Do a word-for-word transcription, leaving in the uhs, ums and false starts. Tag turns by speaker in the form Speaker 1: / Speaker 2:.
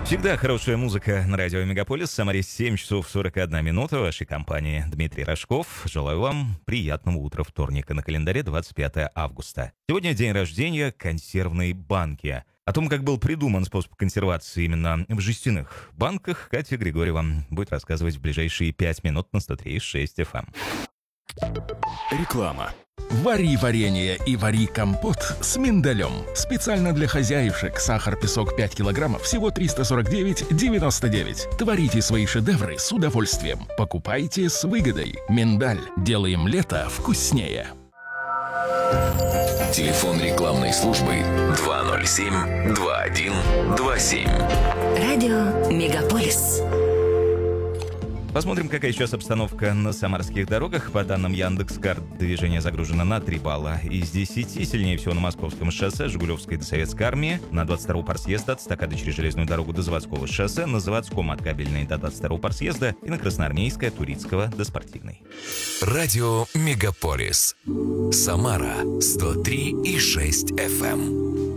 Speaker 1: Всегда хорошая музыка на радио Мегаполис. В Самаре семь часов сорок одна минута. В вашей компании Дмитрий Рожков. Желаю вам приятного утра вторника. На календаре двадцать пятое августа. Сегодня день рождения консервной банки. О том, как был придуман способ консервации именно в жестяных банках, Катя Григорьева будет рассказывать в ближайшие пять минут на сто три и шесть эф эм.
Speaker 2: Реклама. Вари варенье и вари компот с миндалем. Специально для хозяюшек. Сахар, песок пять килограммов, всего триста сорок девять девяносто девять. Творите свои шедевры с удовольствием. Покупайте с выгодой. Миндаль. Делаем лето вкуснее.
Speaker 3: Телефон рекламной службы два ноль семь два один два семь.
Speaker 4: Радио Мегаполис.
Speaker 1: Посмотрим, какая сейчас обстановка на самарских дорогах. По данным Яндекс.Карт, движение загружено на три балла из десяти. Сильнее всего на Московском шоссе, Жигулевской до Советской армии, на двадцать втором парсъезда от эстакады через железную дорогу до Заводского шоссе, на Заводском от Кабельной до двадцать второго парсъезда и на Красноармейской от Турицкого до Спортивной.
Speaker 3: Радио Мегаполис. Самара сто три и шесть эф эм.